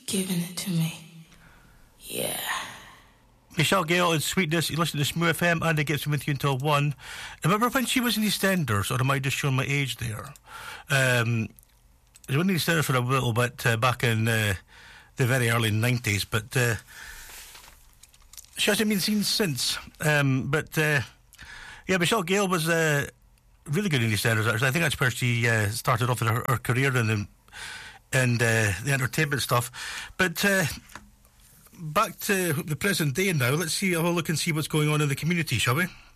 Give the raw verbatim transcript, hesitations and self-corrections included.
giving it to me. Yeah. Michelle Gale and Sweetness. You listen to Smooth F M, and it gets with you until one. Remember when she was in EastEnders, or am I just showing my age there? Um, she was in EastEnders for a little bit uh, back in uh, the very early nineties, but uh, she hasn't been seen since. Um, but uh, yeah, Michelle Gale was uh, really good in EastEnders. Actually, I think that's where she uh, started off in her, her career in the, and uh, the entertainment stuff. But uh, back to the present day now. Let's see, have a look and see what's going on in the community, shall we?